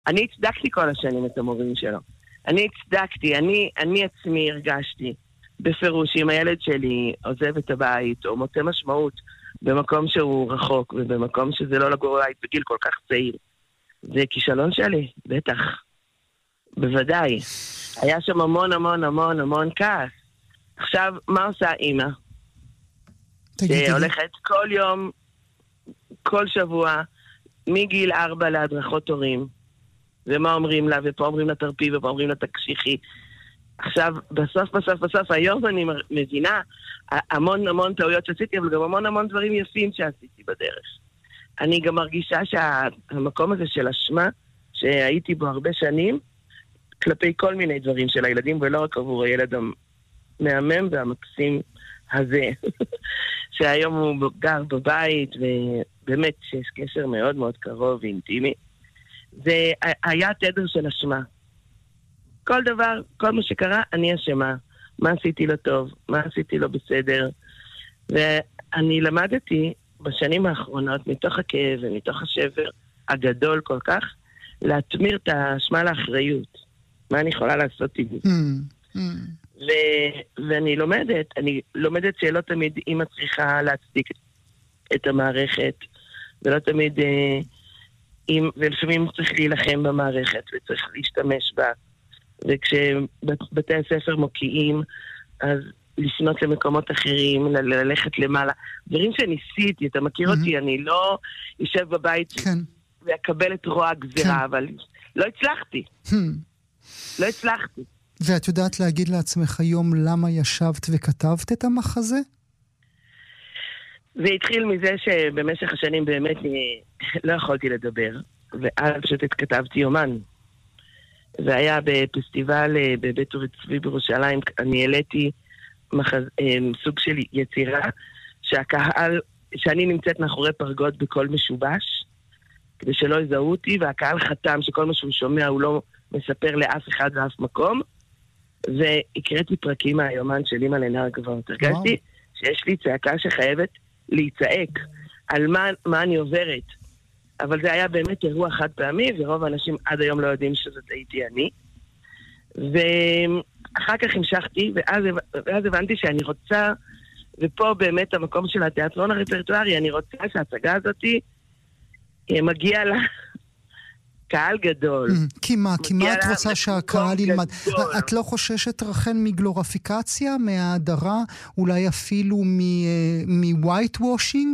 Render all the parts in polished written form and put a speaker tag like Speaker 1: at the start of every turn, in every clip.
Speaker 1: אני הצדקתי כל השנים את המורים שלו. אני הצדקתי, אני עצמי הרגשתי בפירוש אם הילד שלי עוזב את הבית או מוצא משמעות במקום שהוא רחוק ובמקום שזה לא לגור בית בגיל כל כך צעיר. זה כישלון שלי, בטח. בוודאי. היה שם המון המון המון המון כעס. עכשיו, מה עושה אימא? שהולכת כל יום, כל שבוע, מגיל 4 להדרכות הורים. ומה אומרים לה, ופה אומרים לה תרפי, ופה אומרים לה תקשיחי. עכשיו, בסוף, היום אני מבינה המון המון טעויות שעשיתי, אבל גם המון המון דברים יפים שעשיתי בדרך. אני גם מרגישה שהמקום הזה של אשמה, שהייתי בו הרבה שנים, כלפי כל מיני דברים של הילדים, ולא רק עבור הילד המהמם והמקסים הזה, שהיום הוא גר בבית, ובאמת שיש קשר מאוד מאוד קרוב ואינטימי. זה היה תדר של אשמה. כל דבר, כל מה שקרה, אני אשמה. מה עשיתי לו טוב, מה עשיתי לו בסדר. ואני למדתי בשנים האחרונות, מתוך הכאב ומתוך השבר הגדול כל כך, להתמיר את האשמה לאחריות. מה אני יכולה לעשות עם זה? ואני לומדת שלא תמיד אמא צריכה להצדיק את המערכת, ולא תמיד, ולפעמים צריך להילחם במערכת, וצריך להשתמש בה. וכשבתי הספר מוקיעים, אז לפנות למקומות אחרים, ללכת למעלה. דברים שניסיתי, אתה מכיר אותי, אני לא יושב בבית ואקבל את רוע הגזירה, אבל לא הצלחתי. לא הצלחתי.
Speaker 2: ואת יודעת להגיד לעצמך היום למה ישבת וכתבת את המחזה?
Speaker 1: זה התחיל מזה שבמשך השנים באמת לא יכולתי לדבר, ואז פשוט התכתבתי יומן. זה היה בפסטיבל בבית אורי צבי בירושלים, אני העליתי סוג של יצירה, שהקהל, שאני נמצאת מאחורי פרגוד בכל משובש, כדי שלא יזהו אותי, והקהל חתם שכל מה שהוא שומע הוא לא מספר לאף אחד ואף מקום, והקראתי פרקים מהיומן של אמא לנער גבעות. הרגשתי שיש לי צעקה שחייבת להיצעק על מה אני עוברת. אבל זה היה באמת אירוע חד פעמי, ורוב האנשים עד היום לא יודעים שזאת הייתי אני. ואחר כך המשכתי, ואז הבנתי שאני רוצה, ופה באמת המקום של התיאטרון הרפרטוארי, אני רוצה שההצגה הזאת מגיע לה קהל גדול.
Speaker 2: כי מה את רוצה שהקהל ילמד? את לא חוששת רחל מגלוריפיקציה, מההדרה, אולי אפילו מווייט וושינג?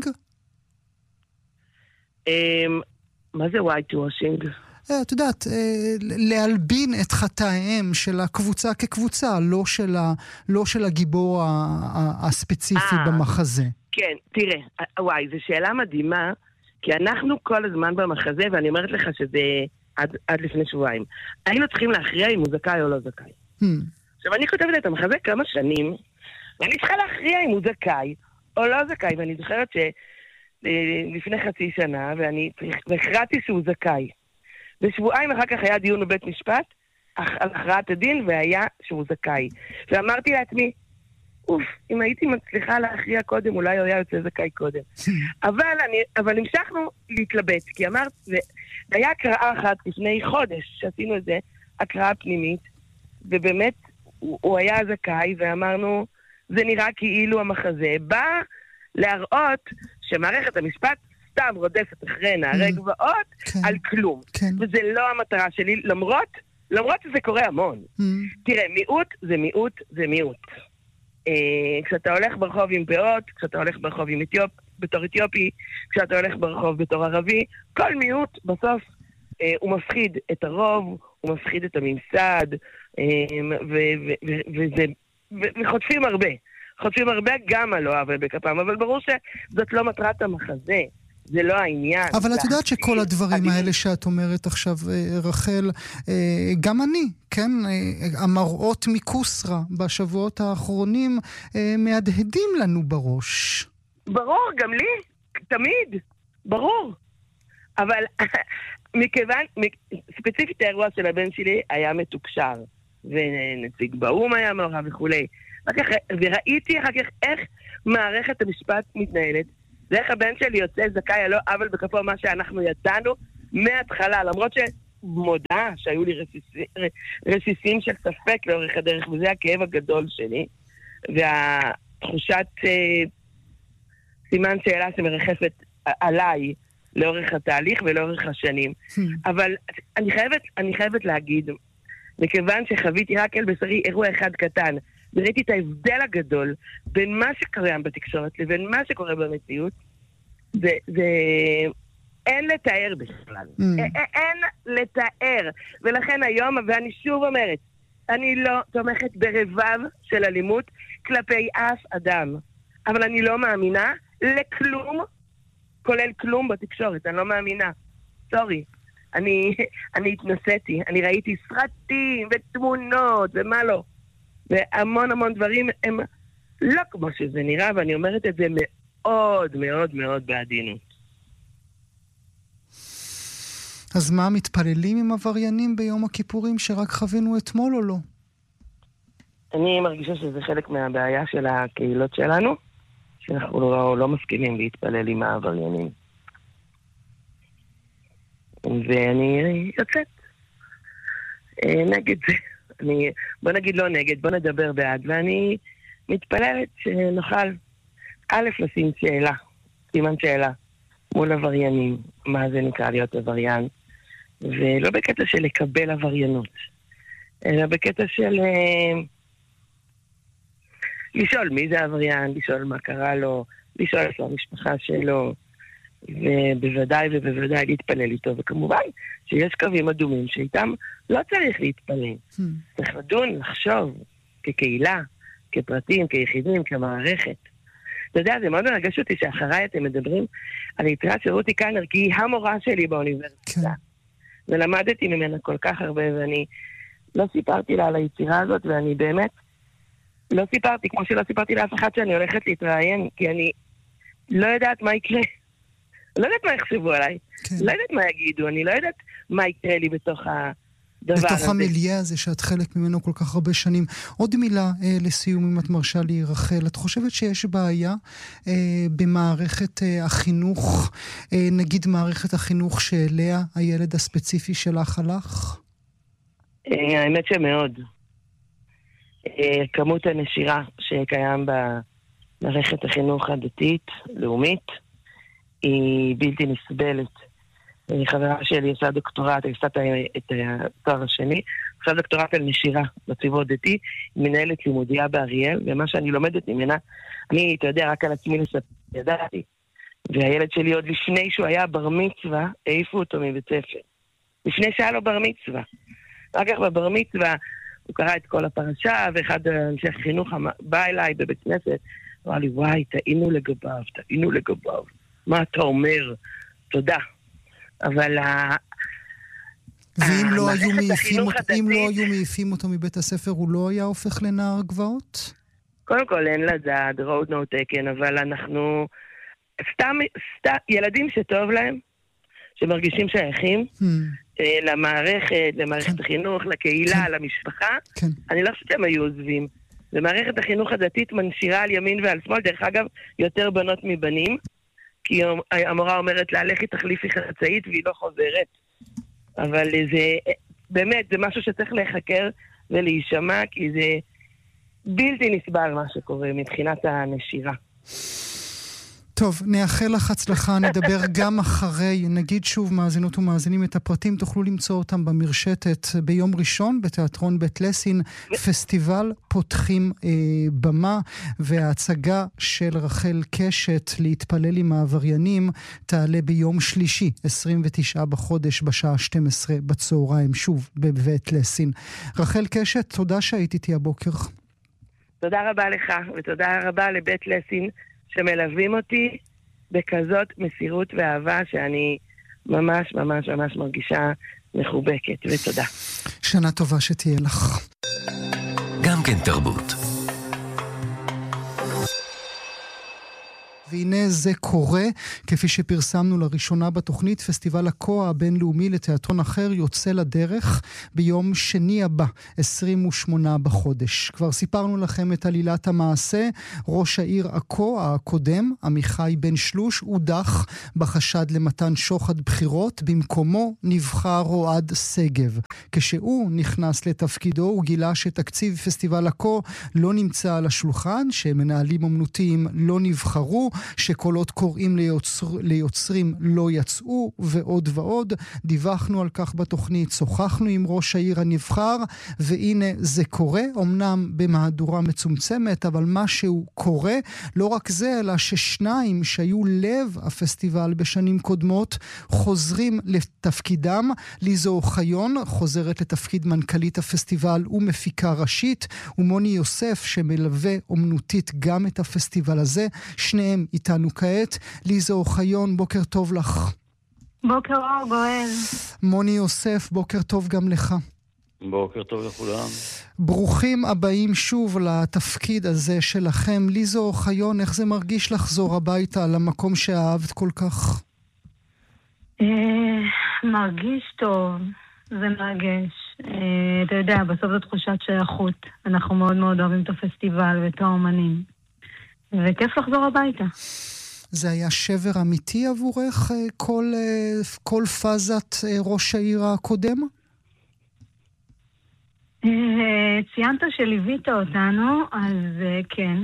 Speaker 1: מה זה ווייט וושינג?
Speaker 2: את יודעת, להלבין את חטאיהם של הקבוצה כקבוצה, לא של הגיבור הספציפי במחזה.
Speaker 1: כן, תראה, וואי, זו שאלה מדהימה, כי אנחנו כל הזמן במחזה, ואני אומרת לך שזה עד לפני שבועיים, היינו צריכים להכריע אם הוא זכאי או לא זכאי. עכשיו, אני כותבת את המחזה כמה שנים, ואני צריכה להכריע אם הוא זכאי או לא זכאי, ואני זוכרת לפני חצי שנה, ואני הכרעתי שהוא זכאי. ושבועיים אחר כך היה דיון בבית משפט, על הכרעת הדין, והיה שהוא זכאי. ואמרתי לעצמי, אם הייתי מצליחה להכריע קודם, אולי הוא היה יוצא זכאי קודם. אבל המשכנו להתלבט, כי אמרת, והיה הקראה אחת לפני חודש, שעשינו איזה הקראה פנימית, ובאמת הוא היה זכאי, ואמרנו, זה נראה כאילו המחזה בא להראות שמערכת המשפט סתם רודפת אחרי נערי גבעות על כלום. וזה לא המטרה שלי, למרות שזה קורה המון. תראה, מיעוט זה מיעוט זה מיעוט. כשאתה הולך ברחוב עם פאות, כשאתה הולך ברחוב בתור אתיופי, כשאתה הולך ברחוב בתור ערבי, כל מיעוט בסוף הוא מפחיד את הרוב, הוא מפחיד את הממסד, וחוטפים הרבה. חוטפים הרבה גם על לא עוול בכפם, אבל ברור שזאת לא מטרת המחזה. זה לא העניין.
Speaker 2: אבל את יודעת שכל הדברים האלה שאת אומרת עכשיו, רחל, גם אני, כן, המראות מקוסרה בשבועות האחרונים מהדהדים לנו בראש.
Speaker 1: ברור, גם לי, תמיד, ברור. אבל מכיוון, ספציפית האירוע של הבן שלי היה מתוקשר, ונציג באום היה מעורב וכולי. וראיתי אחר כך איך מערכת המשפט מתנהלת, ואיך הבן שלי יוצא זכאי הלא עוול בכפו מה שאנחנו ידענו מההתחלה, למרות מודה שהיו לי רסיסים של ספק לאורך הדרך, וזה הכאב הגדול שלי, והתחושת סימן שאלה שמרחפת עליי לאורך התהליך ולאורך השנים. אבל אני חייבת להגיד, מכיוון שחוויתי רק אל בשרי אירוע אחד קטן, וראיתי את ההבדל הגדול בין מה שקורה בתקשורת לבין מה שקורה במציאות, זה אין לתאר בכלל. אין לתאר. ולכן היום, ואני שוב אומרת, אני לא תומכת ברבב של אלימות כלפי אף אדם. אבל אני לא מאמינה לכלום, כולל כלום בתקשורת. אני לא מאמינה. סורי. אני התנסיתי. אני ראיתי סרטים ותמונות ומה לא. והמון המון דברים הם לא כמו שזה נראה, ואני אומרת את זה מאוד מאוד מאוד בעדינות.
Speaker 2: אז מה, מתפללים עם עבריינים ביום הכיפורים שרק חווינו אתמול או לא?
Speaker 1: אני מרגישה שזה חלק מהבעיה של הקהילות שלנו, שאנחנו לא מסכימים להתפלל עם העבריינים. ואני יוצאת נגד זה. בוא נגיד לא נגד, בוא נדבר בעד. ואני מתפללת שנוכל לשים שאלה, סימן שאלה, מול עבריינים, מה זה נקרא להיות עבריין, ולא בקטע של לקבל עבריינות, אלא בקטע של לשאול מי זה עבריין, לשאול מה קרה לו, לשאול את המשפחה שלו, ובוודאי להתפלל איתו, וכמובן שיש קווים אדומים שאיתם לא צריך להתפלל. צריך לדון, לחשוב, כקהילה, כפרטים, כיחידים, כמערכת. אתה יודע, זה מאוד מרגש אותי שאחריי אתם מדברים על יצירה של רותי קלנר, כי היא המורה שלי באוניברסיטה. ולמדתי ממנה כל כך הרבה, ואני לא סיפרתי לה על היצירה הזאת, ואני באמת לא סיפרתי, כמו שלא סיפרתי לאף אחד שאני הולכת להתראיין, כי אני לא יודעת מה יקרה. לא יודעת מה יחשבו עליי. לא יודעת מה יגידו, אני לא יודעת מה יקרה לי בתוך
Speaker 2: בתוך המיליה הזה שאת חלק ממנו כל כך הרבה שנים. עוד מילה לסיום, אם את מרשה לי, רחל. את חושבת שיש בעיה במערכת החינוך, נגיד מערכת החינוך שאליה הילד הספציפי שלך הלך?
Speaker 1: האמת שמאוד. כמות הנשירה שקיים במערכת החינוך הדתית, לאומית, היא בלתי נסבלת. חברה שלי עושה דוקטורט, היא עושה את התואר השני, עושה דוקטורט על נשירה בציבור דתי, היא מנהלת לימודיה באריאל, ומה שאני לומדת ממנה, אני, אתה יודע, רק על עצמי ידעתי. והילד שלי עוד לפני שהוא היה בר מצווה, העיפו אותו מבית ספר. לפני שהיה לו בר מצווה. רק כך בבר מצווה, הוא קרא את כל הפרשה, ואחד אנשי החינוך בא אליי בבית כנסת, הוא אמר לי, וואי, טעינו לגביו. מה אתה אומר? תודה. אבל
Speaker 2: ואם לא היו מעיפים אותו מבית הספר, הוא לא היה הופך לנער גבעות?
Speaker 1: קודם כל אין לדעת, road no taken, אבל אנחנו סתם ילדים שטוב להם, שמרגישים שייכים למערכת החינוך, לקהילה, למשפחה, אני לא חושבת שהם היו עוזבים. ומערכת החינוך הדתית מנשירה על ימין ועל שמאל, דרך אגב, יותר בנות מבנים, כי המורה אומרת לה, לכי תחליפי חצאית, והיא לא חוזרת. אבל זה, באמת, זה משהו שצריך להיחקר ולהישמע, כי זה בלתי נסבל מה שקורה מבחינת הנשירה.
Speaker 2: טוב, נאחל לך הצלחה, נדבר גם אחרי, נגיד שוב מאזינות ומאזינים את הפרטים, תוכלו למצוא אותם במרשתת ביום ראשון בתיאטרון בית לסין, פסטיבל פותחים במה, וההצגה של רחל קשת להתפלל עם העבריינים תעלה ביום שלישי, 29 בחודש בשעה 12 בצהריים, שוב בבית לסין. רחל קשת, תודה שהיית איתי הבוקר.
Speaker 1: תודה רבה לך, ותודה רבה לבית לסין, שמלווים אותי בכזאת מסירות ואהבה שאני ממש ממש ממש מרגישה מחובקת, ותודה.
Speaker 2: שנה טובה שתהיה לך.
Speaker 3: גם כן תרבות.
Speaker 2: והנה זה קורה, כפי שפרסמנו לראשונה בתוכנית, פסטיבל הקו הבינלאומי לתיאטרון אחר יוצא לדרך ביום שני הבא, 28 בחודש. כבר סיפרנו לכם את עלילת המעשה. ראש העיר עכו הקודם, עמיחי בן שלוש, הודח בחשד למתן שוחד בחירות. במקומו נבחר אוהד סגב. כשהוא נכנס לתפקידו, הוא גילה שתקציב פסטיבל הקו לא נמצא על השולחן, שמנהלים אומנותיים לא נבחרו, שקולות קוראים ליוצרים לא יצאו, ועוד ועוד. דיווחנו על כך בתוכנית, שוחחנו עם ראש העיר הנבחר, והנה זה קורה, אמנם במהדורה מצומצמת, אבל משהו קורה. לא רק זה, אלא ששניים שהיו לב הפסטיבל בשנים קודמות, חוזרים לתפקידם. ליזו אוחיון חוזרת לתפקיד מנכ"לית הפסטיבל ומפיקה ראשית, ומוני יוסף שמלווה אומנותית גם את הפסטיבל הזה. שניהם איתנו כעת. ליזו אוחיון, בוקר טוב לך.
Speaker 3: בוקר אור, גואל.
Speaker 2: מוני יוסף, בוקר טוב גם לך.
Speaker 4: בוקר טוב לכולם.
Speaker 2: ברוכים הבאים שוב לתפקיד הזה שלכם. ליזו אוחיון, איך זה מרגיש לחזור הביתה למקום שאהבת כל כך?
Speaker 3: מרגיש טוב, זה מרגש. אתה יודע, בסוף זו תחושת שייכות. אנחנו מאוד מאוד אוהבים את הפסטיבל ואת האומנים. וכיף לחזור הביתה.
Speaker 2: זה היה שבר אמיתי עבורך, כל פאזת ראש העיר הקודם?
Speaker 3: ציינת שליווית אותנו, אז כן.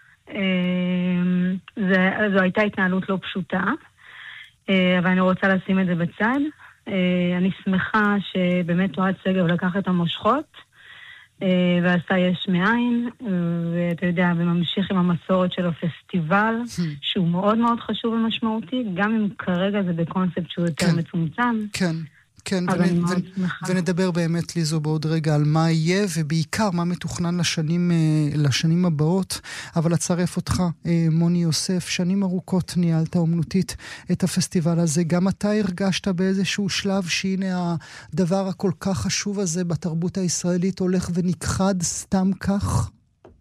Speaker 3: זו הייתה התנהלות לא פשוטה, אבל אני רוצה לשים את זה בצד. אני שמחה שבאמת אוהד סגב לקח את המושכות, ועשה יש מאין, ואתה יודע, וממשיך עם המסורת של הפסטיבל, שהוא מאוד מאוד חשוב ומשמעותי, גם אם כרגע זה בקונספט שהוא יותר מצומצם.
Speaker 2: כן. כן, ונדבר באמת ליזו בעוד רגע על מה יהיה, ובעיקר מה מתוכנן לשנים הבאות. אבל אצרף אותך, מוני יוסף, שנים ארוכות ניהלת אומנותית את הפסטיבל הזה. גם אתה הרגשת באיזשהו שלב שהנה הדבר הכל כך חשוב הזה בתרבות הישראלית הולך ונכחד סתם כך?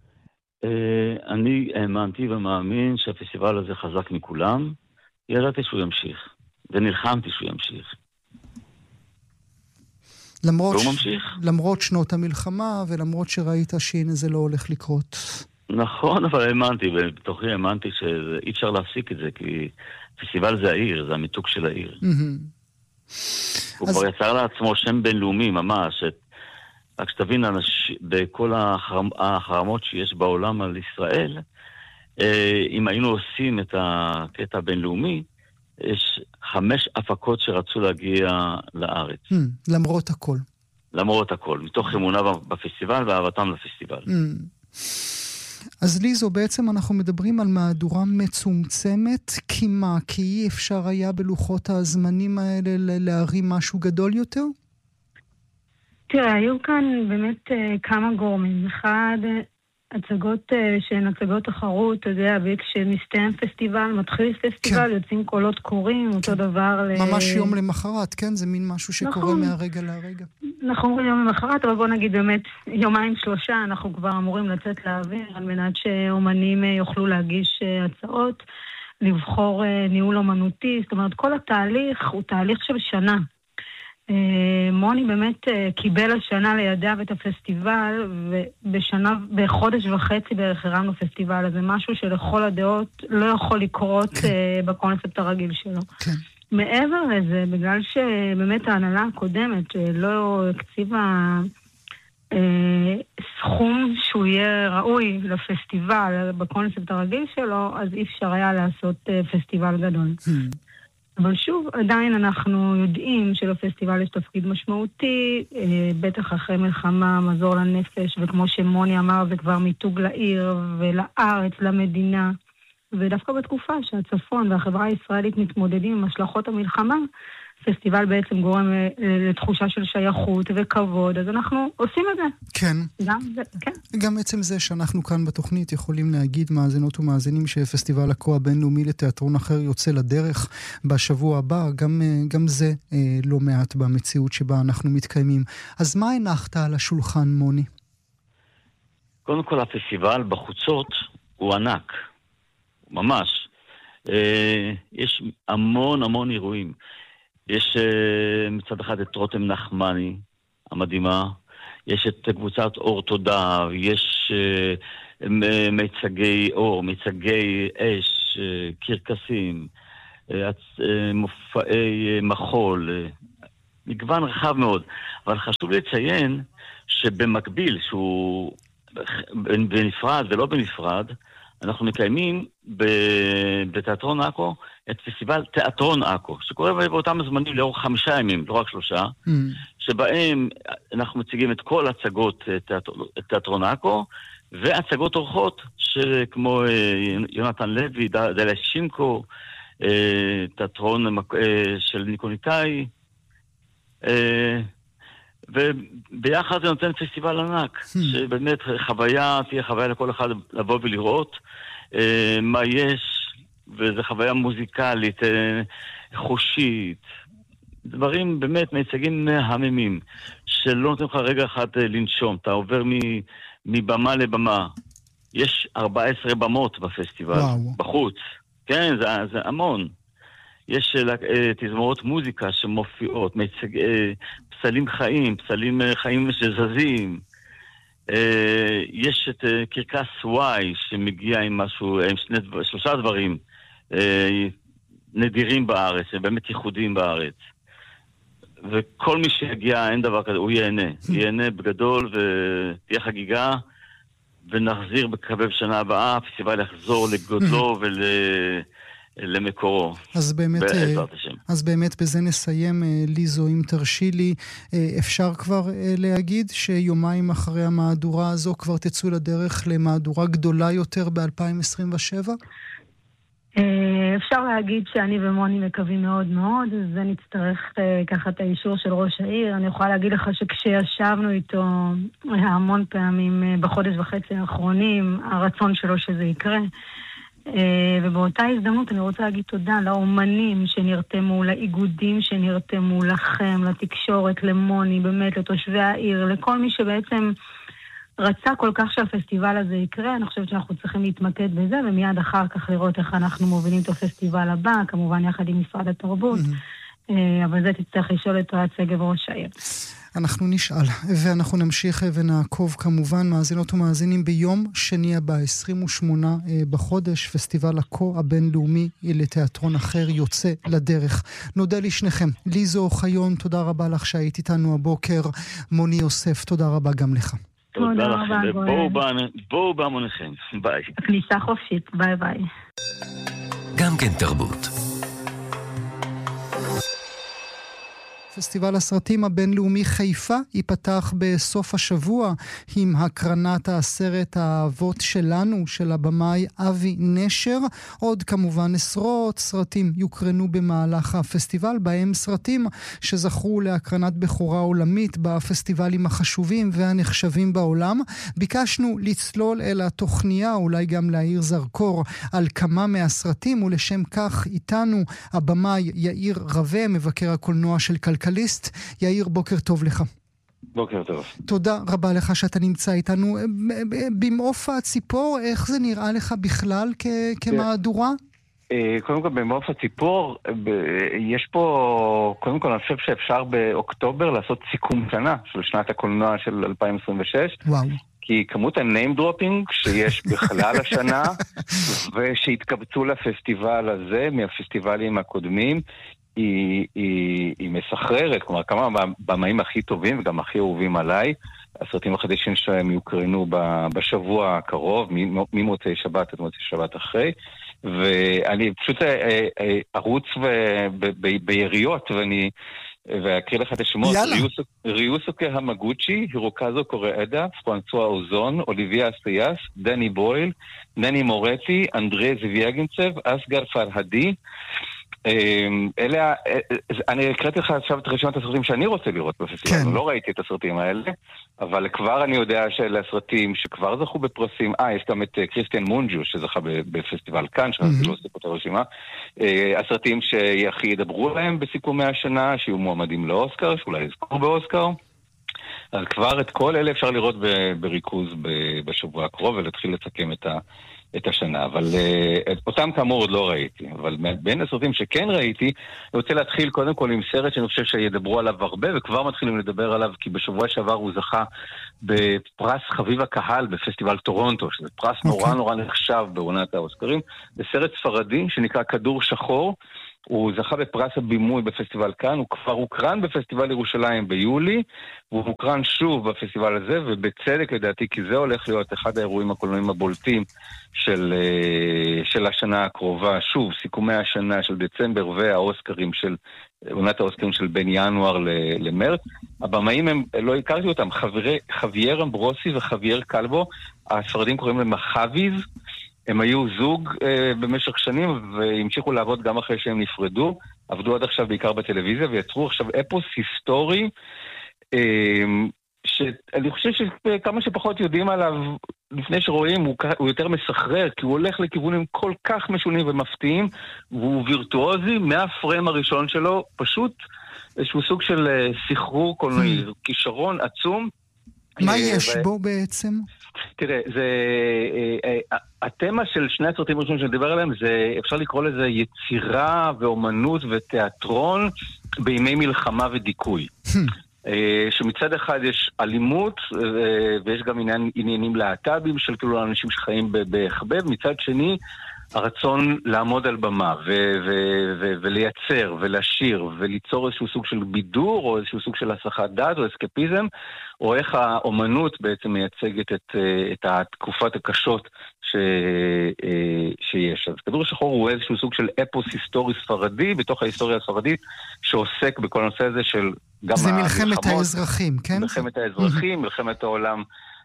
Speaker 4: אני האמנתי ומאמין שהפסטיבל הזה חזק מכולם. ידעתי שהוא ימשיך, ונלחמתי שהוא ימשיך. למרות שנות המלחמה, ולמרות שראית שהנה זה לא הולך לקרות. נכון, אבל בתוכי האמנתי שאי אפשר להפסיק את זה, כי פסטיבל זה העיר, זה המיתוג של העיר. הוא כבר יצר לעצמו שם בינלאומי ממש, רק שתבין, בכל החרמות שיש בעולם על ישראל, אם היינו עושים את הקטע הבינלאומי, יש 5 הפקות שרצו להגיע לארץ.
Speaker 2: למרות הכל.
Speaker 4: למרות הכל, מתוך אמונה בפסטיבל ואהבתם לפסטיבל.
Speaker 2: אז ליזו, בעצם אנחנו מדברים על מהדורה מצומצמת, כי מה? כי אי אפשר היה בלוחות הזמנים האלה להרים משהו גדול יותר?
Speaker 3: תראה, היו כאן באמת כמה גורמים. אחד, הצגות שהן הצגות תחרות, אתה יודע, וכשמסתיים פסטיבל, מתחיל פסטיבל, יוצאים קולות קוראים, אותו דבר
Speaker 2: ממש יום למחרת, כן? זה מין משהו שקורה מהרגע להרגע.
Speaker 3: נכון, יום למחרת, אבל בוא נגיד באמת, 2-3 אנחנו כבר אמורים לצאת לאוויר, על מנת שאומנים יוכלו להגיש הצעות, לבחור ניהול אומנותי, זאת אומרת, כל התהליך הוא תהליך של שנה. מוני באמת קיבל השנה לידיו את הפסטיבל, בחודש וחצי בערך הרמנו פסטיבל, אז זה משהו שלכל הדעות לא יכול לקרות בקונספט הרגיל שלו.
Speaker 2: כן.
Speaker 3: מעבר לזה, בגלל שבאמת ההנהלה הקודמת לא הקציבה סכום שהוא יהיה ראוי לפסטיבל בקונספט הרגיל שלו, אז אי אפשר היה לעשות פסטיבל גדול. אבל שוב, עדיין אנחנו יודעים שלפסטיבל יש תפקיד משמעותי, בטח אחרי מלחמה, מזור לנפש, וכמו שמוני אמר, זה כבר מיתוג לעיר ולארץ, למדינה. ודווקא בתקופה שהצפון והחברה הישראלית מתמודדים עם השלכות המלחמה, פסטיבל בעצם גורם לתחושה של שייכות וכבוד, אז אנחנו עושים את זה.
Speaker 2: כן.
Speaker 3: כן.
Speaker 2: גם עצם זה שאנחנו כאן בתוכנית יכולים להגיד מאזינות ומאזינים שפסטיבל הקו הבינלאומי לתיאטרון אחר יוצא לדרך בשבוע הבא, גם זה לא מעט במציאות שבה אנחנו מתקיימים. אז מה הנחת על השולחן, מוני?
Speaker 4: קודם כל, הפסטיבל בחוצות הוא ענק. ממש. יש המון אירועים. יש מצד אחד את רותם נחמני, המדהימה, יש את קבוצת אור תודה, יש מיצגי אור, מיצגי אש, קרקסים, מופעי מחול, מגוון רחב מאוד. אבל חשוב לציין שבמקביל, שהוא בנפרד ולא בנפרד, אנחנו מקיימים בתיאטרון עכו את פסטיבל תיאטרון עכו, שקורה באותם הזמנים לאורך 5 ימים, לא רק 3, שבהם אנחנו מציגים את כל הצגות תיאטרון עכו, והצגות אורחות כמו יונתן לוי, דליה שינקו, תיאטרון של ניקוניטאי, וביחד זה נותן פסטיבל ענק, שבאמת תהיה חוויה לכל אחד לבוא ולראות מה יש, וזו חוויה מוזיקלית, חושית, דברים באמת מיצגים מהממים, שלא נותנים לך רגע אחד לנשום, אתה עובר מבמה לבמה. יש 14 במות בפסטיבל, בחוץ, כן, זה המון. יש תזמורות מוזיקה שמופיעות, פסלים חיים שזזים. יש את קרקס וואי שמגיע עם משהו, עם 3 דברים נדירים בארץ, באמת ייחודיים בארץ. וכל מי שיגיע, אין דבר כזה, הוא ייהנה בגדול ותהיה חגיגה, ונחזיר בקרב שנה הבאה, הפסטיבל יחזור לגודלו למקורו.
Speaker 2: אז באמת בזה נסיים, ליזו, אם תרשי לי. אפשר כבר להגיד שיומיים אחרי המהדורה הזו כבר תצאו לדרך למהדורה גדולה יותר ב-2027?
Speaker 3: אפשר להגיד שאני ומוני מקווים מאוד מאוד, זה נצטרך ככה את האישור של ראש העיר. אני יכולה להגיד לך שכשישבנו איתו המון פעמים בחודש וחצי האחרונים, הרצון שלו שזה יקרה. ובאותה הזדמנות אני רוצה להגיד תודה לאומנים שנרתמו, לאיגודים שנרתמו, לכם, לתקשורת, למוני, באמת, לתושבי העיר, לכל מי שבעצם רצה כל כך שהפסטיבל הזה יקרה. אני חושבת שאנחנו צריכים להתמקד בזה, ומיד אחר כך לראות איך אנחנו מובילים את הפסטיבל הבא, כמובן יחד עם משרד התרבות, אבל זה תצטרך לשאול את רעת שגב ראש העיר.
Speaker 2: אנחנו נשאל, ואנחנו נמשיך ונעקוב כמובן, מאזינות ומאזינים, ביום שני הבא, 28 בחודש, פסטיבל עכו הבינלאומי לתיאטרון אחר יוצא לדרך. נודה לשניכם. ליזו אוחיון, תודה רבה לך שהיית איתנו הבוקר. מוני יוסף, תודה רבה גם לך.
Speaker 4: תודה לכם, בואו בהמוניכם. ביי.
Speaker 3: כניסה חופשית, ביי ביי.
Speaker 5: גם כן תרבות.
Speaker 2: פסטיבל הסרטים הבינלאומי חיפה ייפתח בסוף השבוע עם הקרנת הסרט האבות שלנו של הבמאי אבי נשר. עוד כמובן עשרות סרטים יוקרנו במהלך הפסטיבל, בהם סרטים שזכו להקרנת בכורה עולמית בפסטיבלים החשובים והנחשבים בעולם. ביקשנו לצלול אל התוכניה, אולי גם להאיר זרקור על כמה מהסרטים, ולשם כך איתנו הבמאי יאיר רווה, מבקר הקולנוע של כלכליסט. יאיר, בוקר טוב לך.
Speaker 6: בוקר טוב.
Speaker 2: תודה רבה לך שאתה נמצא איתנו. במעוף הציפור, איך זה נראה לך בכלל כמהדורה?
Speaker 6: קודם כל, במעוף הציפור, יש פה, קודם כל, אני חושב שאפשר באוקטובר לעשות סיכום שנה של שנת הקולנוע של 2026.
Speaker 2: וואו.
Speaker 6: כי כמות הניים דרופינג שיש בכלל השנה, ושהתקבצו לפסטיבל הזה, מהפסטיבלים הקודמים, היא מסחררת, כלומר כמה במאים הכי טובים וגם הכי אהובים עליי, הסרטים החדשים שהם יוקרנו בשבוע הקרוב, ממוצאי שבת עד מוצאי שבת אחרי, ואני פשוט ארוץ ביריות ואקריא לך את השמות. ריוסוקה המגוצ'י, הירוקזו קוראדה, פרנסואה אוזון, אוליביה אסטייס, דני בויל, נני מורטי, אנדרי זוויאגינצב, אסגר פרהדי. אני הקראתי לך עכשיו את רשימת הסרטים שאני רוצה לראות בפסטיבל. לא ראיתי את הסרטים האלה, אבל כבר אני יודע שאלה הסרטים שכבר זכו בפרסים. יש גם את קריסטיאן מונג'ו שזכה בפסטיבל כאן, שאני לא עושה פה את הרשימה. הסרטים שהכי ידברו להם בסיכומי השנה, שיהיו מועמדים לאוסקר, שאולי יזכו באוסקר. אז כבר את כל אלה אפשר לראות בריכוז בשבוע הקרוב, ולהתחיל לסכם את השנה, אבל אותם כאמור עוד לא ראיתי, אבל בין הסרטים שכן ראיתי, אני רוצה להתחיל קודם כל עם סרט שאני חושב שידברו עליו הרבה, וכבר מתחילים לדבר עליו, כי בשבוע שעבר הוא זכה בפרס חביב הקהל בפסטיבל טורונטו, שזה פרס נורא נורא נחשב בעונת האוסקרים, זה סרט ספרדי שנקרא כדור שחור, הוא זכה בפרס הבימוי בפסטיבל כאן, הוא כבר הוקרן בפסטיבל ירושלים ביולי, והוא הוקרן שוב בפסטיבל הזה, ובצדק לדעתי, כי זה הולך להיות אחד האירועים הקולנועיים הבולטים של השנה הקרובה. שוב, סיכומי השנה של דצמבר והאוסקרים של, עונת האוסקרים של בין ינואר למרץ. הבמאים הם, לא הכרתי אותם, חווייר אמברוסי וחווייר קלבו, הספרדים קוראים להם חוויז, הם היו זוג במשך שנים והמשיכו לעבוד גם אחרי שהם נפרדו, עבדו עד עכשיו בעיקר בטלוויזיה ויצרו עכשיו אפוס היסטורי שאני חושב שכמה שפחות יודעים עליו לפני שרואים הוא יותר מסחרר, כי הוא הולך לכיוונים כל כך משונים ומפתיעים, והוא וירטואוזי מהפריים הראשון שלו, פשוט איזשהו סוג של סחרור קולנועי, כישרון עצום.
Speaker 2: מה יש בו בעצם?
Speaker 6: תראה, התמה של שני הסרטים הראשונים שנדבר עליהם, זה, אפשר לקרוא לזה יצירה ואומנות ותיאטרון בימי מלחמה ודיכוי. שמצד אחד יש אלימות, ויש גם עניינים להט"בים של כאילו אנשים שחיים בהחבב, מצד שני הרצון לעמוד על במה ולייצר ולשיר וליצור איזשהו סוג של בידור או איזשהו סוג של הסחת דעת או אסקפיזם, או איך האומנות בעצם מייצגת את התקופת הקשות שיש. אז כדור השחור הוא איזשהו סוג של אפוס היסטורי ספרדי בתוך ההיסטוריה הספרדית שעוסק בכל הנושא הזה של גם
Speaker 2: זה מלחמת האזרחים, כן?
Speaker 6: מלחמת האזרחים, מלחמת העולם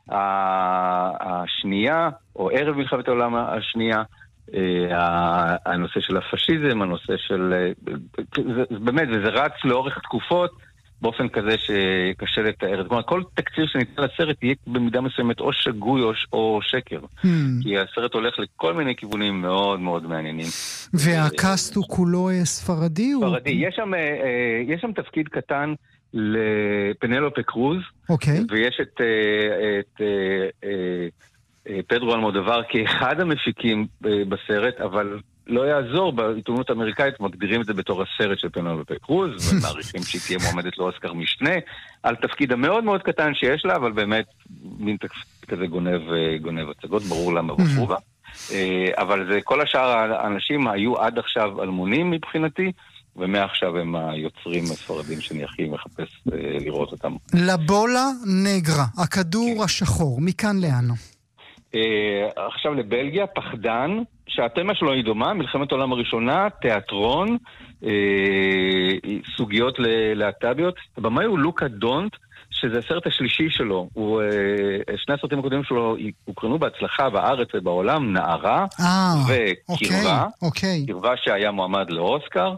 Speaker 6: השנייה, או ערב מלחמת העולם השנייה, הנושא של הפשיזם, הנושא של... באמת, וזה רץ לאורך תקופות באופן כזה שקשה לתאר. כלומר, כל תקציר שניתן לסרט יהיה במידה מסוימת או שגוי או שקר. כי הסרט הולך לכל מיני כיוונים מאוד מאוד מעניינים.
Speaker 2: והקאסט הוא כולו ספרדי?
Speaker 6: ספרדי. יש שם תפקיד קטן לפנלופה קרוז, ויש את פדרו אלמודובר כאחד המפיקים בסרט, אבל לא יעזור, בעיתונות האמריקאית מגדירים את זה בתור הסרט של פנלופה קרוז, ומעריכים שהיא תהיה מועמדת לאוסקר משנה, על תפקיד המאוד מאוד קטן שיש לה, אבל באמת מין תפקיד כזה גונב הצגות, ברור למה בחרו בה. אבל זה, כל השאר האנשים היו עד עכשיו אלמונים מבחינתי, ומעכשיו הם היוצרים הספרדים שאני הכי מחפש לראות אותם.
Speaker 2: לבולה נגרה, הכדור השחור, מכאן לאן?
Speaker 6: עכשיו לבלגיה, פחדן, שהתמה שלו היא דומה, מלחמת העולם הראשונה, תיאטרון, סוגיות להט"ביות. הבמאי הוא לוקה דונט, שזה הסרט השלישי שלו. שני הסרטים הקודמים שלו הוקרנו בהצלחה בארץ ובעולם, נערה וקרבה, קרבה שהיה מועמד לאוסקר.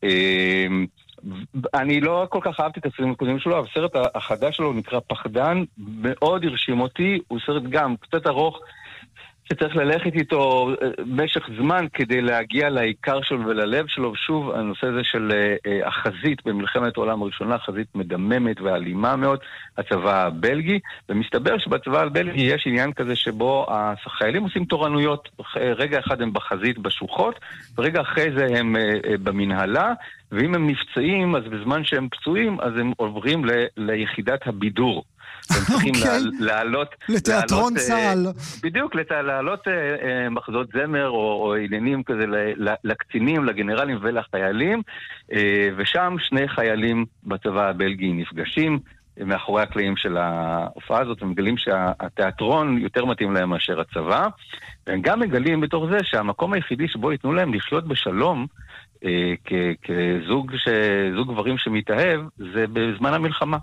Speaker 6: אני לא כל כך אהבתי את הסרטים הקודמים שלו, אבל הסרט החדש שלו נקרא פחדן, מאוד הרשים אותי, הוא סרט גם קצת ארוך, שצריך ללכת איתו במשך זמן כדי להגיע לעיקר שלו וללב שלו. שוב, הנושא הזה של החזית במלחמת העולם הראשונה, חזית מדממת ואלימה מאוד, הצבא הבלגי, ומסתבר שבצבא הבלגי יש עניין כזה שבו החיילים עושים תורנויות, רגע אחד הם בחזית בשוחות, ורגע אחרי זה הם במנהלה, ואם הם נפצעים, אז בזמן שהם פצועים, אז הם עוברים ליחידת הבידור. הם צריכים לעלות...
Speaker 2: לתיאטרון צה"ל.
Speaker 6: בדיוק, לעלות מחזות זמר או עניינים כזה לקצינים, לגנרלים ולחיילים, ושם שני חיילים בצבא הבלגי נפגשים מאחורי הקלעים של ההופעה הזאת, ומגלים שהתיאטרון יותר מתאים להם מאשר הצבא, והם גם מגלים בתוך זה שהמקום היחידי שבו ייתנו להם לחיות בשלום, כזוג גברים שמתאהב, זה בזמן המלחמה.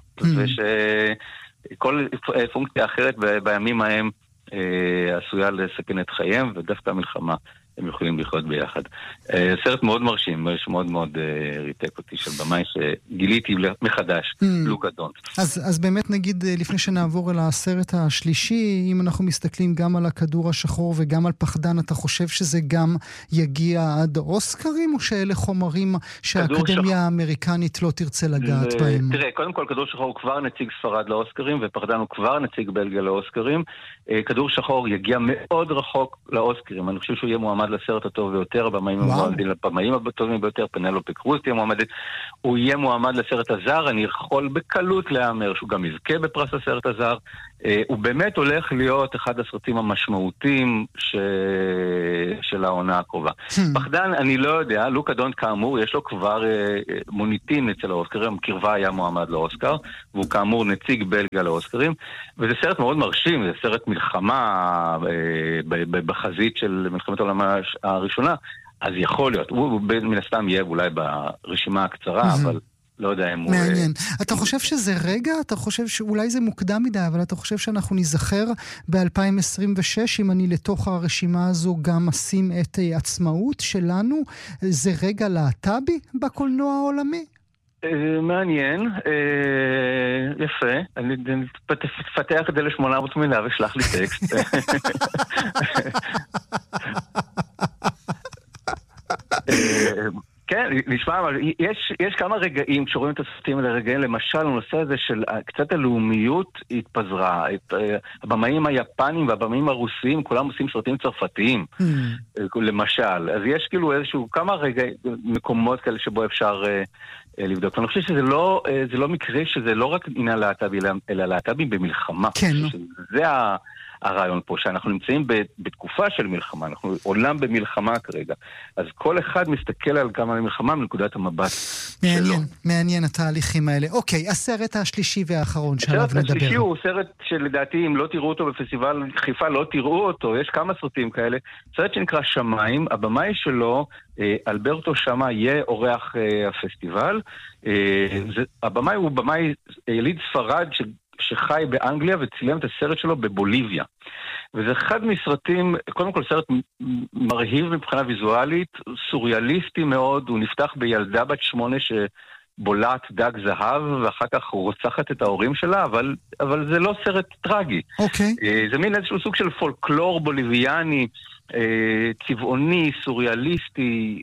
Speaker 6: ושכל פונקציה אחרת בימים ההם עשויה לסכן את חייהם, ודווקא המלחמה הם יכולים לחיות ביחד. סרט מאוד מרשים, שמאוד מאוד ריתק אותי, של במאי שגיליתי מחדש, לוקה דונט.
Speaker 2: אז באמת נגיד, לפני שנעבור אל הסרט השלישי, אם אנחנו מסתכלים גם על הכדור השחור וגם על פחדן, אתה חושב שזה גם יגיע עד אוסקרים, או שאלה חומרים שהאקדמיה האמריקנית לא תרצה לגעת בהם?
Speaker 6: תראה, קודם כל כדור שחור הוא כבר נציג ספרד לאוסקרים, ופחדן הוא כבר נציג בלגיה לאוסקרים. כדור שחור יגיע מאוד רחוק לאוסקרים. אני חושב שהוא יהיה מועמד לסרט הטוב ביותר, הבמאים הטובים ביותר, פנלופי קרוז תהיה מועמדת. הוא יהיה מועמד לסרט הזר, אני יכול בקלות להאמר שהוא גם יזכה בפרס הסרט הזר. הוא באמת הולך להיות אחד הסרטים המשמעותיים של העונה הקרובה. פחדן, אני לא יודע, לוקה דונט כאמור, יש לו כבר מוניטין אצל האוסקרים, קרבה היה מועמד לאוסקר, והוא כאמור נציג בלגיה לאוסקרים, וזה סרט מאוד מרשים, זה סרט מלחמה בחזית של מלחמת העולם הראשונה, אז יכול להיות, הוא מן הסתם יהיה אולי ברשימה הקצרה, אבל לא יודע אם הוא...
Speaker 2: מעניין. אתה חושב שזה רגע? אתה חושב שאולי זה מוקדם מדי, אבל אתה חושב שאנחנו נזכר ב-2026, אם אני לתוך הרשימה הזו גם אשים את עצמאות שלנו? זה רגע להט"בי בקולנוע העולמי?
Speaker 6: מעניין, יפה, אני תפתח את זה ל800 מילה ושלח לי טקסט. כן, נשמע, אבל יש כמה רגעים, כשרואים את הסרטים האלה רגעים, למשל, הנושא הזה של קצת הלאומיות התפזרה. הבמאים היפנים והבמאים הרוסיים, כולם עושים סרטים צרפתיים, למשל. אז יש כאילו איזשהו כמה מקומות כאלה שבו אפשר לבדוק. ואני חושב שזה לא מקרה שזה לא רק עניין להט"בי, אלא להט"בי במלחמה.
Speaker 2: כן.
Speaker 6: זה הרעיון פה, שאנחנו נמצאים בתקופה של מלחמה, אנחנו עולם במלחמה כרגע, אז כל אחד מסתכל על כמה המלחמה מנקודת המבט שלו.
Speaker 2: מעניין התהליכים האלה. אוקיי, הסרט השלישי והאחרון שעליו נדבר.
Speaker 6: הסרט השלישי הוא סרט שלדעתי אם לא תראו אותו בפסטיבל חיפה, לא תראו אותו, יש כמה סרטים כאלה, סרט שנקרא שמיים, הבמאי שלו, אלברטו שמה, יהיה אורח הפסטיבל, הבמאי הוא במאי יליד ספרד שחי באנגליה וצילם את הסרט שלו בבוליביה. וזה אחד מסרטים, קודם כל סרט מרהיב מבחינה ויזואלית, סוריאליסטי מאוד, הוא נפתח בילדה בת 8 שבולעת דג זהב, ואחר כך רוצחת את ההורים שלה, אבל זה לא סרט טרגי.
Speaker 2: אוקיי.
Speaker 6: זה מין איזשהו סוג של פולקלור בוליביאני, צבעוני, סוריאליסטי,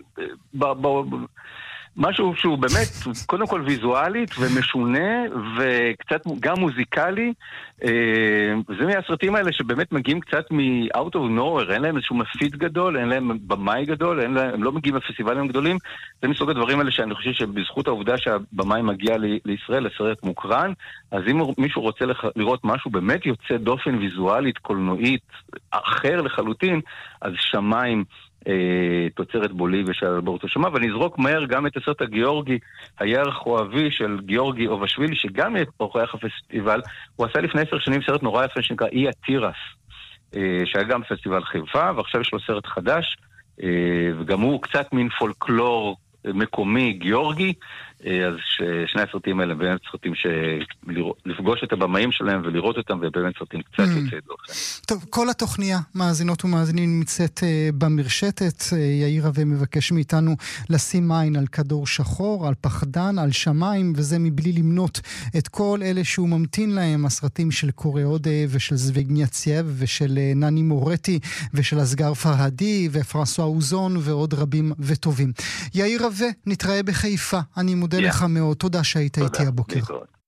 Speaker 6: משהו שהוא באמת, קודם כל ויזואלית ומשונה וקצת גם מוזיקלי, וזה מהסרטים האלה שבאמת מגיעים קצת מ-out of nowhere, אין להם איזשהו מפיץ גדול, אין להם במאי גדול, הם לא מגיעים לפסטיבלים גדולים, זה מסוג הדברים האלה שאני חושב שבזכות העובדה שהבמאי מגיע לישראל לסרט מוקרן, אז אם מישהו רוצה לראות משהו באמת יוצא דופן ויזואלית, קולנועית, אחר לחלוטין, אז שמיים תוצרת בוליביה של אלברטו שמה, ואני אזרוק מהר גם את הסרט הגיאורגי, הירח אוהבי של גיאורגי אובשווילי, שגם יהיה אורח הפסטיבל, הוא עשה לפני 10 שנים סרט נורא יפה שנקרא אי התירס, שהיה גם פסטיבל חיפה, ועכשיו יש לו סרט חדש, וגם הוא קצת מין פולקלור מקומי גיאורגי, אז שני הסרטים האלה באמת סרטים לפגוש את הבמאים שלהם ולראות אותם, ובאמת סרטים קצת יוצאי דופן.
Speaker 2: טוב, כל התוכניה, מאזינות ומאזינים, נמצאת במרשתת. יאיר רווה מבקש מאיתנו לשים עין על כדור שחור, על פחדן, על שמיים, וזה מבלי למנות את כל אלה שהוא ממתין להם, הסרטים של קורא אודה ושל זוויגניה צייב ושל נני מורטי ושל אסגר פרהדי ופרנסואה אוזון ועוד רבים וטובים. יאיר רווה, נתראה בחיפה. אני מודה לך מאוד. תודה שהיית איתי הבוקר.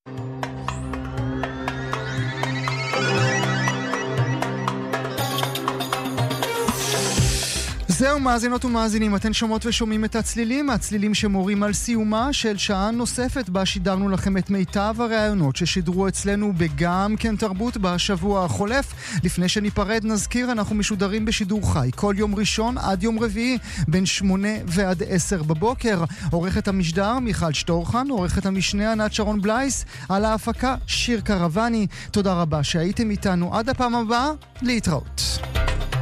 Speaker 2: זהו, מאזינות ומאזינים, אתן שומעות ושומעים את הצלילים שמורים על סיומה של שעה נוספת בה שידרנו לכם את מיטב הרעיונות ששידרו אצלנו בגם כן תרבות בשבוע החולף. לפני שניפרד נזכיר, אנחנו משודרים בשידור חי כל יום ראשון עד יום רביעי בין 8 ועד 10 בבוקר. עורכת המשדר מיכל שטורחן, עורכת המשנה ענת שרון בלייס, על ההפקה שיר קרבני. תודה רבה שהייתם איתנו, עד הפעם הבאה, להתראות.